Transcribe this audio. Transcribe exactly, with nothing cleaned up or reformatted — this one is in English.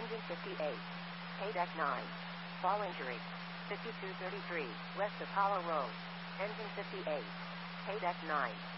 Engine fifty-eight. K-Deck nine. Fall injury. fifty-two thirty-three, West Apollo Road. Engine fifty-eight. K-Deck nine.